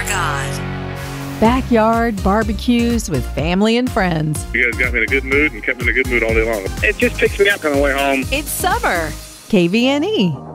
God. Backyard barbecues with family and friends. You guys got me in a good mood and kept me in a good mood all day long. It just picks me up on the way home. It's summer. KVNE.